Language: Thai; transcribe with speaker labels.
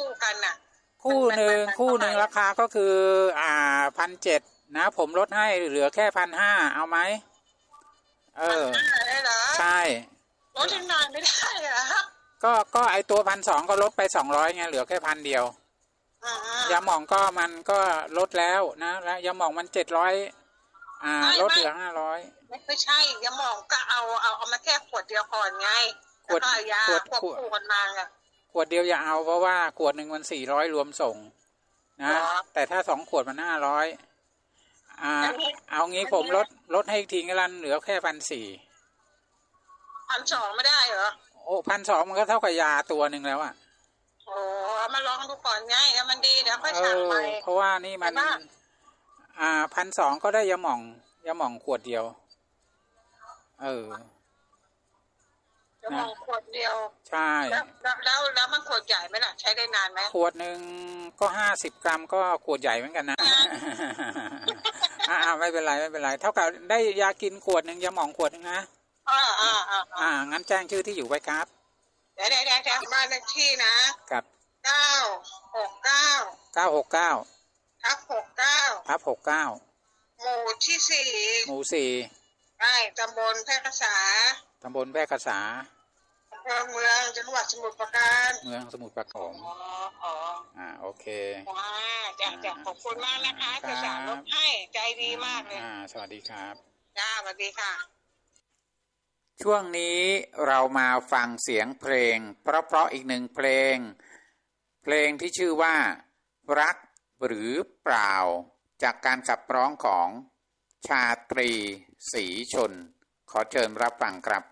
Speaker 1: คู่กันน่ะ
Speaker 2: คู่หนึ่งราคาก็คือ1,700นะผมลดให้เหลือแค่1,500เอาไหม
Speaker 1: 1,500ได้เหรอ
Speaker 2: ใช่
Speaker 1: ลดทิ้งนานไม่ได้เหรอ
Speaker 2: ก็ไอตัว1,200ก็ลดไป200ไงเหลือแค่1,000เดียวยาหม่องก็มันก็ลดแล้วนะแล้วยาหม่องมัน700ลดเหลือ500
Speaker 1: ไม่ใช่ยาหม่องก็เอามาแค่ขวดเดียวก่อนไงขวดยาขวดมาไง
Speaker 2: ขวดเดียวอย่าเอาเพราะว่าขวดหนึ่งมัน400รวมส่งนะแต่ถ้า2ขวดมัน500เอางี้ผมลดให้อีกทีกันเหลือแค่1,400
Speaker 1: 1,200ไม่ได้เหรอ
Speaker 2: โอ้1,200มันก็เท่ากับยาตัวหนึ่งแล้ว
Speaker 1: โอ้มาลองดูก่อนไงถ้ามันดีเดี๋ยวค่อยสั่งไป
Speaker 2: เพราะว่านี่มัน1,200ก็ได้ยาหม่องขวดเดียว
Speaker 1: ยาหม่องขวดเดียว
Speaker 2: ใช่
Speaker 1: แล้วมันขวดใหญ่ไหมล่ะใช้ได้นานไหม
Speaker 2: ขวดหนึ่งก็50 กรัมก็ขวดใหญ่เหมือนกันนะไม่เป็นไรเท่ากับได้ยากินขวดหนึ่งยาหม่องขวดนึงนะงั้นแจ้งชื่อที่อยู่ไว้ครับ
Speaker 1: เดี๋ยวบ้านเลขที่นะครับ969ทับ69หมู่ที่4
Speaker 2: หมู่4
Speaker 1: ใช่ตำบลแพร่กษา
Speaker 2: อำเภอ
Speaker 1: เมืองจังหวัดสมุทรปราการ
Speaker 2: โอเค
Speaker 1: จะขอบคุณมากนะคะจะสั่งรถให้ใจดีมากเลย
Speaker 2: สวัสดีครับ
Speaker 1: สวัสดีค่ะ
Speaker 2: ช่วงนี้เรามาฟังเสียงเพลงเพราะอีกหนึ่งเพลงที่ชื่อว่ารักหรือเปล่าจากการขับร้องของชาตรีศรีชนขอเชิญรับฟังครับ